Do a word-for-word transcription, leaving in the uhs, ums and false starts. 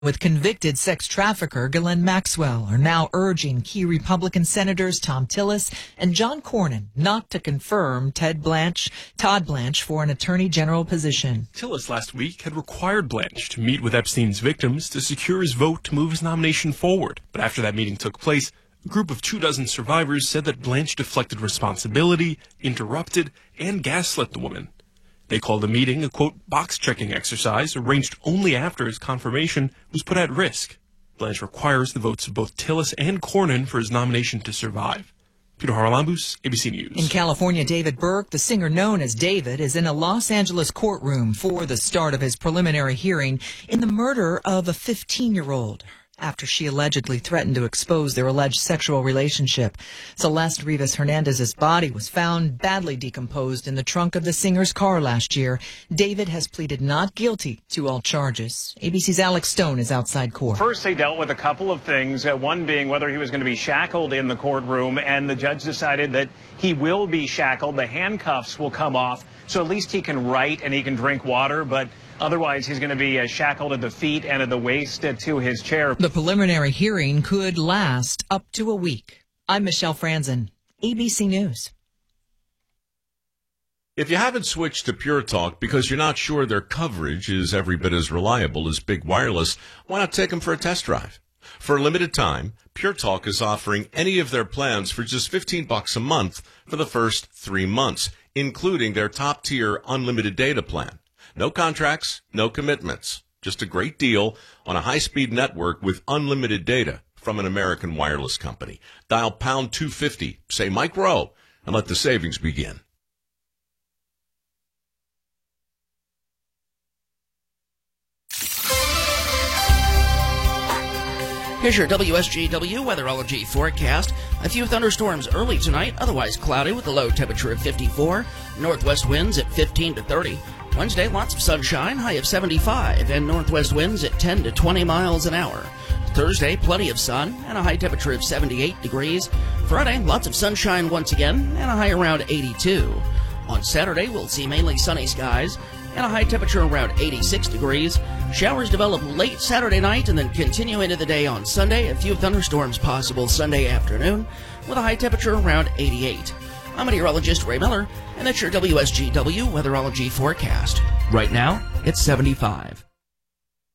with convicted sex trafficker Ghislaine Maxwell are now urging key Republican senators Thom Tillis and John Cornyn not to confirm Ted Blanche, Todd Blanche for an attorney general position. Tillis last week had required Blanche to meet with Epstein's victims to secure his vote to move his nomination forward. But after that meeting took place, a group of two dozen survivors said that Blanche deflected responsibility, interrupted, and gaslit the woman. They called the meeting a, quote, box-checking exercise arranged only after his confirmation was put at risk. Blanche requires the votes of both Tillis and Cornyn for his nomination to survive. Peter Haralambous, A B C News. In California, David Burke, the singer known as David, is in a Los Angeles courtroom for the start of his preliminary hearing in the murder of a fifteen-year-old. After she allegedly threatened to expose their alleged sexual relationship. Celeste Rivas Hernandez's body was found badly decomposed in the trunk of the singer's car last year. David has pleaded not guilty to all charges. A B C's Alex Stone is outside court. First, they dealt with a couple of things, uh, one being whether he was going to be shackled in the courtroom, and the judge decided that he will be shackled. The handcuffs will come off, so at least he can write and he can drink water, but otherwise, he's going to be uh, shackled at the feet and at the waist uh, to his chair. The preliminary hearing could last up to a week. I'm Michelle Franzen, A B C News. If you haven't switched to Pure Talk because you're not sure their coverage is every bit as reliable as Big Wireless, why not take them for a test drive? For a limited time, Pure Talk is offering any of their plans for just fifteen bucks a month for the first three months, including their top-tier unlimited data plan. No contracts, no commitments. Just a great deal on a high-speed network with unlimited data from an American wireless company. Dial pound two fifty, say Mike Rowe, and let the savings begin. Here's your W S G W weatherology forecast. A few thunderstorms early tonight, otherwise cloudy with a low temperature of fifty-four. Northwest winds at fifteen to thirty. Wednesday, lots of sunshine, high of seventy-five, and northwest winds at ten to twenty miles an hour. Thursday, plenty of sun, and a high temperature of seventy-eight degrees. Friday, lots of sunshine once again, and a high around eighty-two. On Saturday, we'll see mainly sunny skies, and a high temperature around eighty-six degrees. Showers develop late Saturday night and then continue into the day on Sunday. A few thunderstorms possible Sunday afternoon, with a high temperature around eighty-eight. I'm meteorologist Ray Miller, and that's your W S G W weatherology forecast. Right now, it's seventy-five.